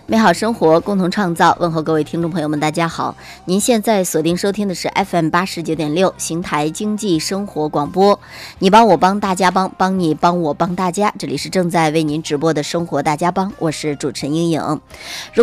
美好生活，共同创造。问候各位听众朋友们，大家好！您现在锁定收听的是 FM89.6邢台经济生活广播。你帮我帮大家帮你帮我帮大家，这里是正在为您直播的生活大家帮，我是主持人英颖。